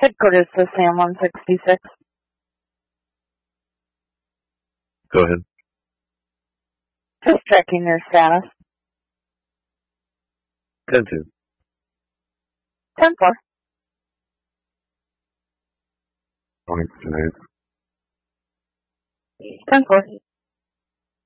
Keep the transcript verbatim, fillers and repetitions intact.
Headquarters to Sam one sixty-six. Go ahead. Just checking your status. ten two. ten four. Point tonight. ten four.